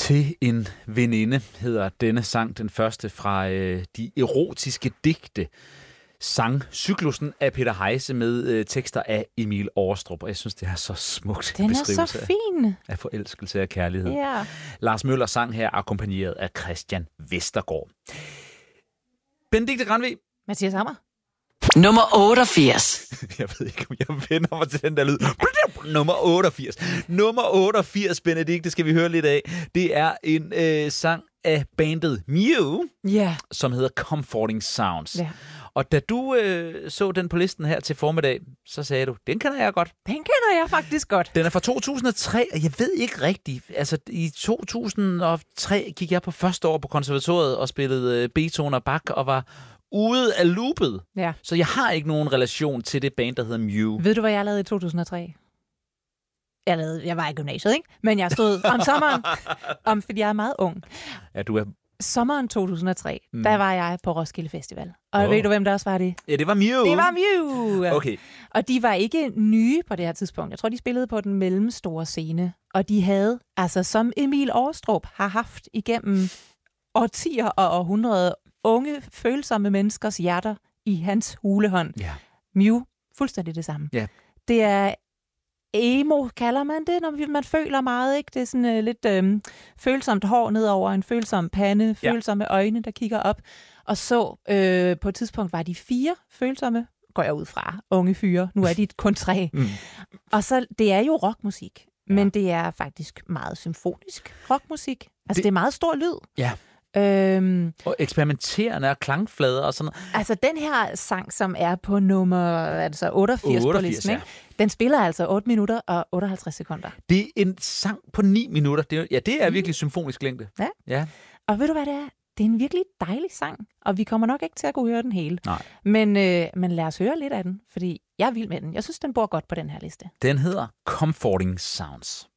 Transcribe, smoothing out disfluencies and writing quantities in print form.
Til en veninde hedder denne sang, den første fra de erotiske digte. Sangcyklusen af Peter Heise med tekster af Emil Aarestrup. Og jeg synes, det er så smukt. Den er så fin. Af forelskelse og kærlighed. Ja. Lars Møller sang her, akkompagneret af Christian Vestergaard. Benedikte Granvig. Mathias Hammer. Nummer 88. Jeg ved ikke, om jeg vender mig til den der lyd. Nummer 88. Nummer 88, Benedikte, skal vi høre lidt af. Det er en sang af bandet Mew, som hedder Comforting Sounds. Ja. Og da du så den på listen her til formiddag, så sagde du, den kender jeg godt. Den kender jeg faktisk godt. Den er fra 2003, og jeg ved ikke rigtigt. Altså, i 2003 gik jeg på første år på konservatoriet og spillede Beethoven og Bach og var ude af loopet. Ja. Så jeg har ikke nogen relation til det band, der hedder Mew. Ved du, hvad jeg lavede i 2003? Jeg var i gymnasiet, ikke? Men jeg stod om sommeren, fordi jeg er meget ung. Ja, du er... Sommeren 2003, der var jeg på Roskilde Festival. Og ved du, hvem der også var det? Ja, det var Mew. Det var Mew! Okay. Og de var ikke nye på det her tidspunkt. Jeg tror, de spillede på den mellemstore scene. Og de havde, altså som Emil Aarestrup har haft igennem årtier og århundreder, unge, følsomme menneskers hjerter i hans hulehånd. Ja. Mew, fuldstændig det samme. Ja. Det er emo, kalder man det, når man føler meget, ikke? Det er sådan lidt følsomt hår nedover, en følsom pande, følsomme øjne, der kigger op. Og så på et tidspunkt var de 4 følsomme, går jeg ud fra, unge fyre. Nu er de kun 3. Og så, det er jo rockmusik, men det er faktisk meget symfonisk rockmusik. Altså, det er meget stor lyd. Ja. Og eksperimenterende og klangflader og sådan noget. Altså, den her sang, som er på nummer 88 på listen, ikke? Den spiller altså 8 minutter og 58 sekunder. Det er en sang på 9 minutter. Det er virkelig symfonisk længde. Ja. Og ved du, hvad det er? Det er en virkelig dejlig sang, og vi kommer nok ikke til at kunne høre den hele. Nej. Men lad os høre lidt af den, fordi jeg er vild med den. Jeg synes, den bor godt på den her liste. Den hedder Comforting Sounds.